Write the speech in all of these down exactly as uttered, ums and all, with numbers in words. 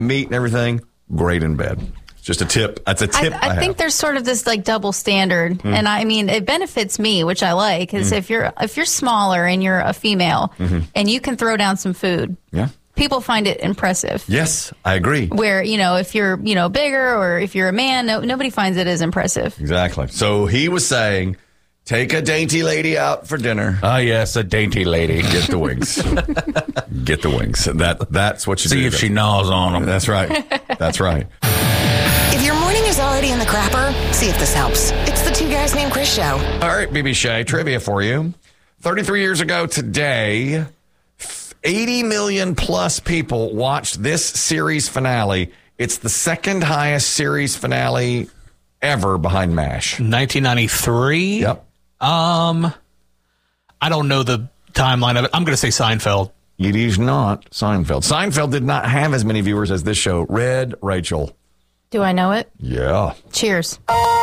meat and everything, great in bed. Just a tip. That's a tip. I, I, I think there's sort of this like double standard, mm. and I mean it benefits me, which I like. Is mm. if you're if you're smaller and you're a female, mm-hmm. and you can throw down some food, yeah, people find it impressive. Yes, I agree. Where you know if you're you know bigger or if you're a man, no, nobody finds it as impressive. Exactly. So he was saying, take a dainty lady out for dinner. Ah, uh, yes, a dainty lady. Get the wings. Get the wings. That that's what you see do. See if she gnaws on them. That's right. That's right. If your morning is already in the crapper, see if this helps. It's the Two Guys Named Chris show. All right, B B Shea, trivia for you. thirty-three years ago today, eighty million plus people watched this series finale. It's the second highest series finale ever behind MASH. nineteen ninety-three? Yep. Um, I don't know the timeline of it. I'm going to say Seinfeld. It is not Seinfeld. Seinfeld did not have as many viewers as this show. Red Rachel. Do I know it? Yeah. Cheers.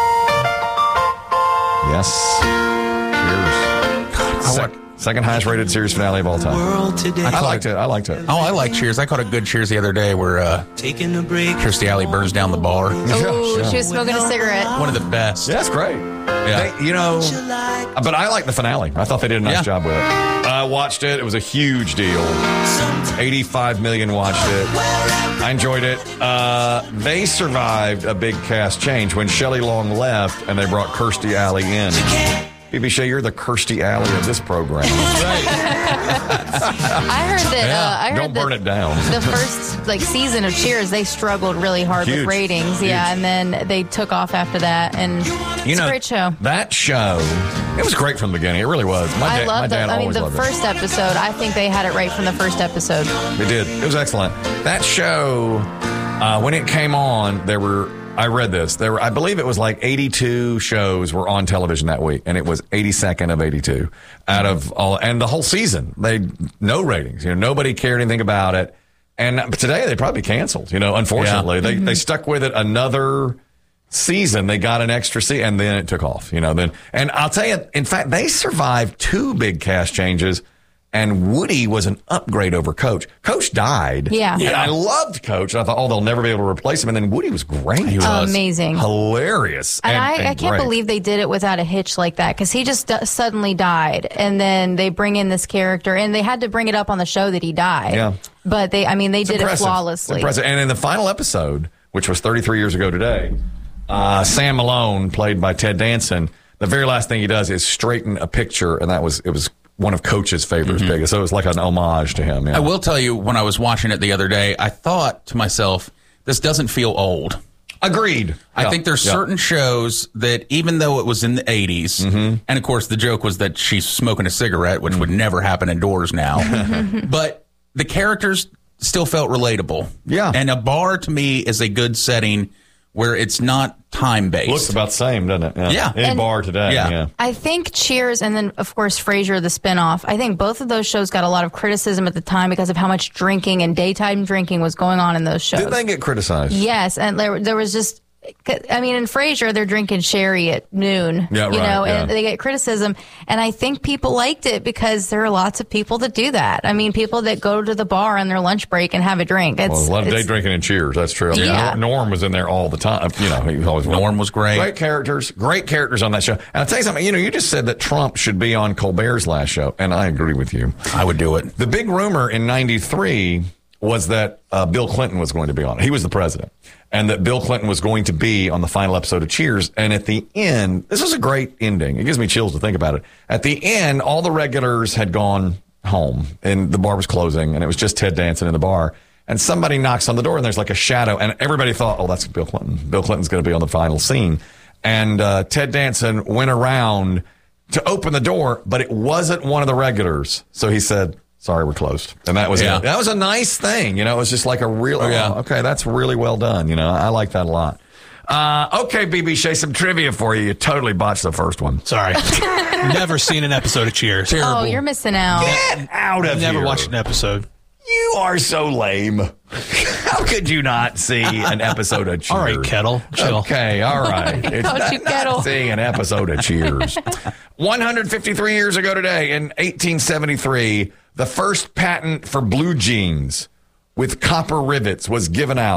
Yes. Cheers. Sec- second highest rated series finale of all time. I, I liked it. I liked it. Oh, I like Cheers. I caught a good Cheers the other day where uh, taking a break. Kirstie Alley burns down the bar. Oh, yeah. She was smoking a cigarette. One of the best. Yeah, that's great. Yeah. They, you know, but I like the finale. I thought they did a nice yeah. job with it. I watched it. It was a huge deal. eighty-five million watched it. I enjoyed it. Uh, they survived a big cast change when Shelley Long left and they brought Kirstie Alley in. B B Shea, you're the Kirstie Alley of this program. Right. I heard that. Yeah. Uh, I heard Don't burn that it down. The first like season of Cheers, they struggled really hard Huge. with ratings. Huge. Yeah, and then they took off after that, and you it's know, a great show. That show, it was great from the beginning. It really was. My, I da- loved my dad it. I mean, always the loved first it. episode, I think they had it right from the first episode. They did. It was excellent. That show, uh, when it came on, there were. I read this. There were, I believe it was like eighty-two shows were on television that week, and it was eighty-second of eighty-two out of all, and the whole season. They no ratings. You know, nobody cared anything about it. And today they probably canceled. You know, unfortunately, yeah. they mm-hmm. they stuck with it another season. They got an extra season, and then it took off. You know, then and I'll tell you, in fact, they survived two big cast changes. And Woody was an upgrade over Coach. Coach died. Yeah. And yeah. I loved Coach. And I thought, oh, they'll never be able to replace him. And then Woody was great. He was amazing. Hilarious. And, and I, and I can't great. believe they did it without a hitch like that because he just d- suddenly died. And then they bring in this character. And they had to bring it up on the show that he died. Yeah. But they, I mean, they it's did impressive. it flawlessly. It's impressive. And in the final episode, which was thirty-three years ago today, uh, Sam Malone, played by Ted Danson, the very last thing he does is straighten a picture. And that was, it was, one of Coach's favorites, mm-hmm. biggest. So it was like an homage to him. Yeah. I will tell you, when I was watching it the other day, I thought to myself, this doesn't feel old. Agreed. I yeah. think there's yeah. certain shows that even though it was in the eighties, mm-hmm. and of course the joke was that she's smoking a cigarette, which mm-hmm. would never happen indoors now, but the characters still felt relatable. Yeah. And a bar to me is a good setting where it's not time-based. Looks about the same, doesn't it? Yeah. yeah. Any and bar today. Yeah. yeah. I think Cheers and then, of course, Frasier, the spinoff, I think both of those shows got a lot of criticism at the time because of how much drinking and daytime drinking was going on in those shows. Did they get criticized? Yes, and there, there was just... I mean, in Frasier, they're drinking sherry at noon, yeah, you right, know, yeah. and they get criticism. And I think people liked it because there are lots of people that do that. I mean, people that go to the bar on their lunch break and have a drink. It's, well, a lot of day drinking and Cheers. That's true. I mean, yeah. Norm was in there all the time. You know, he was always Norm was great. Great characters, great characters on that show. And I'll tell you something. You know, you just said that Trump should be on Colbert's last show, and I agree with you. I would do it. The big rumor in ninety-three was that uh, Bill Clinton was going to be on it. He was the president. And that Bill Clinton was going to be on the final episode of Cheers. And at the end, this was a great ending. It gives me chills to think about it. At the end, all the regulars had gone home and the bar was closing and it was just Ted Danson in the bar. And somebody knocks on the door and there's like a shadow. And everybody thought, oh, that's Bill Clinton. Bill Clinton's going to be on the final scene. And uh, Ted Danson went around to open the door, but it wasn't one of the regulars. So he said, sorry, we're closed. And that was yeah. it. That was a nice thing. You know, it was just like a real, oh, yeah. oh, okay, that's really well done. You know, I like that a lot. Uh, okay, B B Shea, some trivia for you. You totally botched the first one. Sorry. Never seen an episode of Cheers. Terrible. Oh, you're missing out. Get out of Never here. watched an episode. You are so lame. How could you not see an episode of Cheers? All right, Kettle. Chill. Okay, all right. It's Don't not, you, Kettle. not seeing an episode of Cheers. one hundred fifty-three years ago today, in eighteen seventy-three, the first patent for blue jeans with copper rivets was given out.